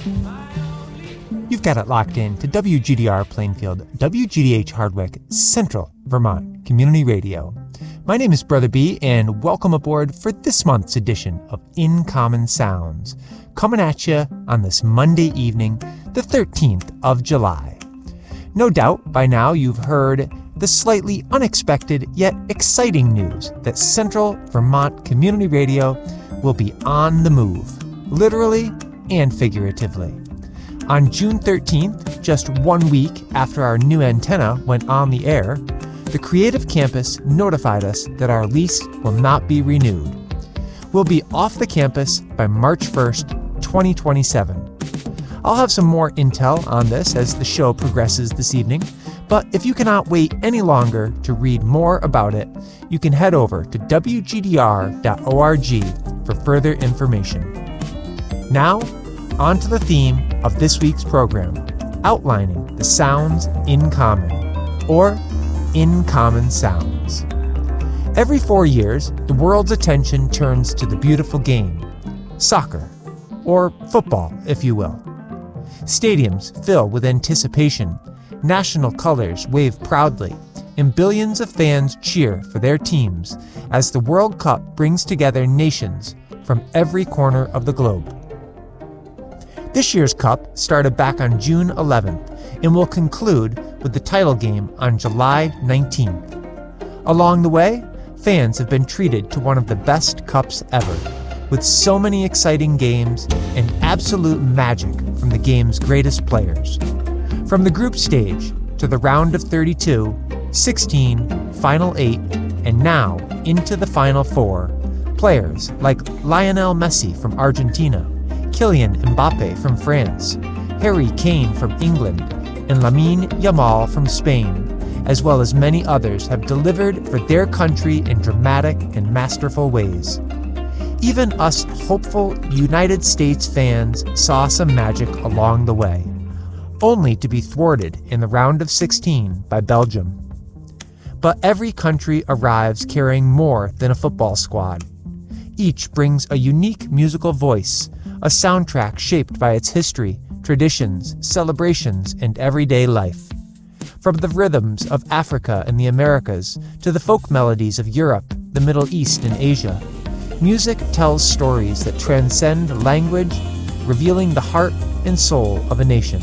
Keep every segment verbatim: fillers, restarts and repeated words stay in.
You've got it locked in to W G D R Plainfield, W G D H Hardwick, Central Vermont Community Radio. My name is Brother B, and welcome aboard for this month's edition of In Common Sounds, coming at you on this Monday evening, the thirteenth of July. No doubt by now you've heard the slightly unexpected yet exciting news that Central Vermont Community Radio will be on the move, literally and figuratively. On June thirteenth, just one week after our new antenna went on the air, the Creative Campus notified us that our lease will not be renewed. We'll be off the campus by March first, twenty twenty-seven. I'll have some more intel on this as the show progresses this evening, but if you cannot wait any longer to read more about it, you can head over to w g d r dot org for further information. Now, on to the theme of this week's program, outlining the sounds in common, or In Common Sounds. Every four years, the world's attention turns to the beautiful game, soccer, or football, if you will. Stadiums fill with anticipation, national colors wave proudly, and billions of fans cheer for their teams as the World Cup brings together nations from every corner of the globe. This year's Cup started back on June eleventh and will conclude with the title game on July nineteenth. Along the way, fans have been treated to one of the best Cups ever, with so many exciting games and absolute magic from the game's greatest players. From the group stage to the round of thirty-two, sixteen, final eight, and now into the final four, players like Lionel Messi from Argentina, Kylian Mbappe from France, Harry Kane from England, and Lamine Yamal from Spain, as well as many others, have delivered for their country in dramatic and masterful ways. Even us hopeful United States fans saw some magic along the way, only to be thwarted in the round of sixteen by Belgium. But every country arrives carrying more than a football squad. Each brings a unique musical voice, a soundtrack shaped by its history, traditions, celebrations, and everyday life. From the rhythms of Africa and the Americas to the folk melodies of Europe, the Middle East, and Asia, music tells stories that transcend language, revealing the heart and soul of a nation.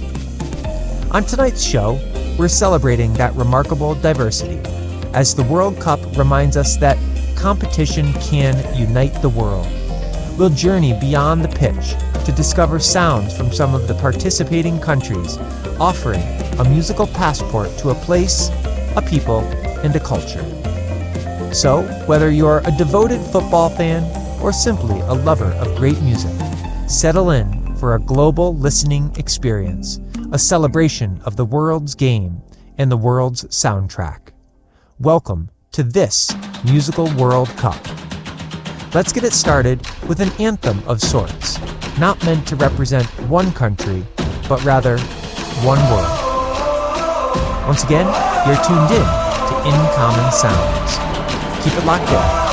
On tonight's show, we're celebrating that remarkable diversity, as the World Cup reminds us that competition can unite the world. We'll journey beyond the pitch to discover sounds from some of the participating countries, offering a musical passport to a place, a people, and a culture. So, whether you're a devoted football fan or simply a lover of great music, settle in for a global listening experience, a celebration of the world's game and the world's soundtrack. Welcome to this Musical World Cup. Let's get it started with an anthem of sorts, not meant to represent one country, but rather one world. Once again, you're tuned in to In Common Sounds. Keep it locked in.